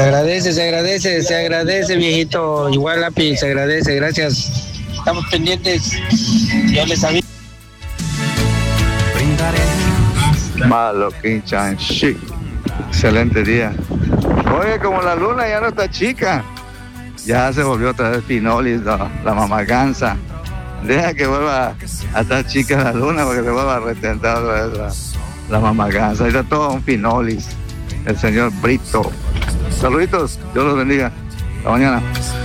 Se agradece, viejito. Igual, Lapi, se agradece, gracias. Estamos pendientes. Yo les aviso. Malo, King-chan, chic. Excelente día. Oye, como la luna ya no está chica, ya se volvió otra vez Pinolis, la mamaganza. Deja que vuelva a estar chica la luna porque se vuelva a retentar otra vez la mamaganza. Ahí está todo un Pinolis, el señor Brito. Saluditos, Dios los bendiga. Hasta mañana.